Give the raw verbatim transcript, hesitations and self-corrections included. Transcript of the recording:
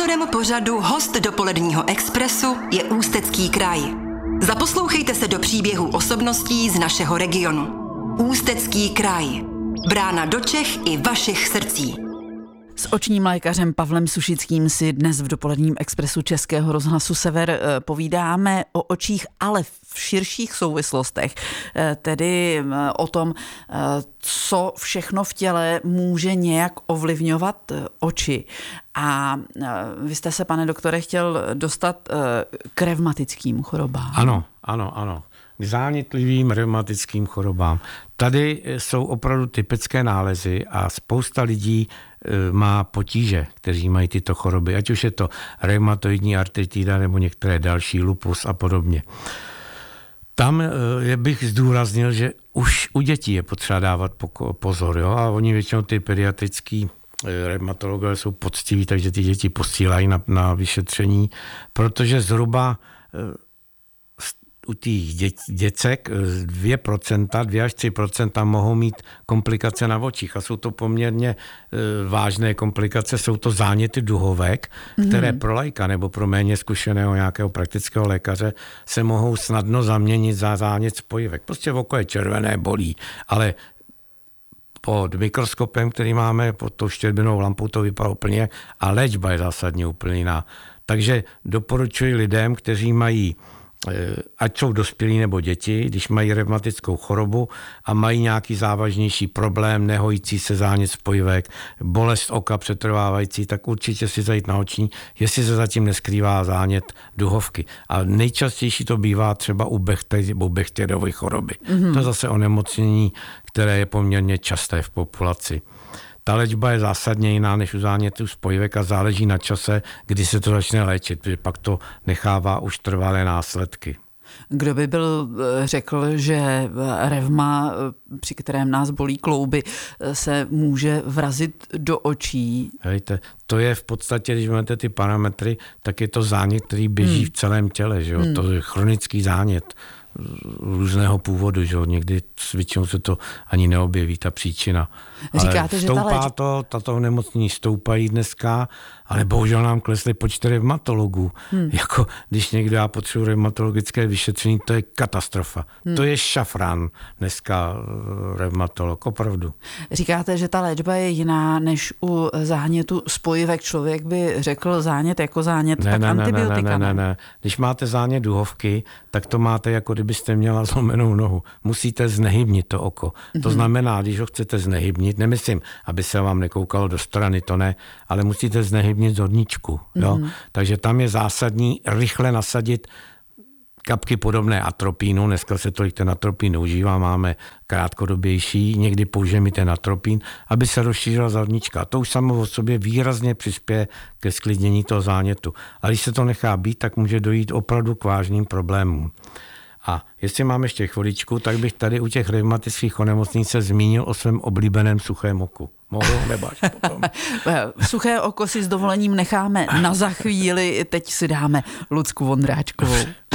Sponzorem pořadu Host dopoledního expresu je Ústecký kraj. Zaposlouchejte se do příběhů osobností z našeho regionu. Ústecký kraj. Brána do Čech i vašich srdcí. S očním lékařem Pavlem Sušickým si dnes v dopoledním expresu Českého rozhlasu Sever povídáme o očích, ale v širších souvislostech, tedy o tom, co všechno v těle může nějak ovlivňovat oči. A vy jste se, pane doktore, chtěl dostat k revmatickým chorobám. Ano, ano, ano. K zánětlivým revmatickým chorobám. Tady jsou opravdu typické nálezy a spousta lidí má potíže, kteří mají tyto choroby, ať už je to reumatoidní artritida nebo některé další, lupus a podobně. Tam je bych zdůraznil, že už u dětí je potřeba dávat pozor, jo? A oni většinou ty pediatrický reumatologové jsou poctiví, takže ty děti posílají na, na vyšetření, protože zhruba u těch dět, děcek dvě procenta, dvě až tři procenta mohou mít komplikace na očích a jsou to poměrně e, vážné komplikace, jsou to záněty duhovek, mm-hmm. které pro laika nebo pro méně zkušeného nějakého praktického lékaře se mohou snadno zaměnit za zánět spojivek. Prostě oko je červené, bolí, ale pod mikroskopem, který máme, pod tou štěrbinou lampou, to vypadá úplně a léčba je zásadně úplně jiná. Takže doporučuji lidem, kteří mají, ať jsou dospělí nebo děti, když mají revmatickou chorobu a mají nějaký závažnější problém, nehojící se zánět spojivek, bolest oka přetrvávající, tak určitě si zajít na oční, jestli se zatím neskrývá zánět duhovky. A nejčastější to bývá třeba u Bechterevy choroby. Mm-hmm. To je zase onemocnění, které je poměrně časté v populaci. Ta léčba je zásadně jiná než u zánětů spojivek a záleží na čase, kdy se to začne léčit, protože pak to nechává už trvalé následky. Kdo by byl řekl, že revma, při kterém nás bolí klouby, se může vrazit do očí? Hejte, to je v podstatě, když máte ty parametry, tak je to zánět, který běží hmm. v celém těle. Že jo? Hmm. To je chronický zánět různého původu, že jo? Někdy s většinou se to ani neobjeví, ta příčina. Říkáte, ale že ta stoupá léč... to, tato nemocní stoupají dneska, ale bohužel nám klesly počty revmatologů. Hmm. Jako když někdo já potřebuji revmatologické vyšetření, to je katastrofa. Hmm. To je šafrán dneska revmatolog, opravdu. Říkáte, že ta léčba je jiná než u zánětu spojivek. Člověk by řekl zánět jako zánět, ne, tak ne, antibiotika. Ne, ne, ne, ne. Když máte zánět duhovky, tak to máte, jako kdybyste měla zlomenou nohu. Musíte znehybnit to oko. Mm-hmm. To znamená, když ho chcete znehybnit, nemyslím, aby se vám nekoukalo do strany, to ne, ale musíte znehybnit zorničku. Jo? Mm-hmm. Takže tam je zásadní rychle nasadit kapky podobné atropínu. Dneska se tolik ten atropín užívá, máme krátkodobější, někdy použijeme ten atropín, aby se rozšířila zornička. To už samo o sobě výrazně přispěje ke sklidnění toho zánětu. A když se to nechá být, tak může dojít opravdu k vážným problémům. A jestli mám ještě chviličku, tak bych tady u těch revmatických onemocnění se zmínil o svém oblíbeném suchém oku. Mohu nebo až potom. Suché oko si s dovolením necháme na za chvíli, teď si dáme Lucku Vondráčkovou.